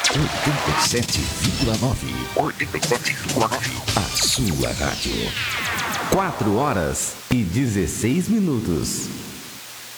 87,9. 87,9. A sua rádio. 4 horas e 16 minutos.